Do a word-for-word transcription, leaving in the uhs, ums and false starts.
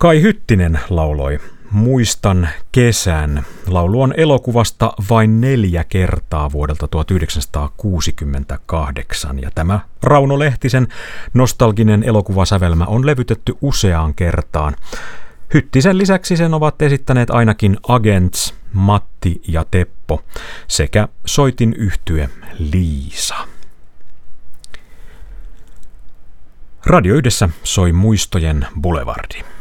Kai Hyttinen lauloi Muistan kesän. Laulu on elokuvasta vain neljä kertaa vuodelta tuhatyhdeksänsataakuusikymmentäkahdeksan ja tämä Rauno Lehtisen nostalginen elokuvasävelmä on levytetty useaan kertaan. Hyttisen lisäksi sen ovat esittäneet ainakin Agents, Matti ja Teppo sekä soitinyhtye Liisa. Radio Yhdessä soi Muistojen Boulevardi.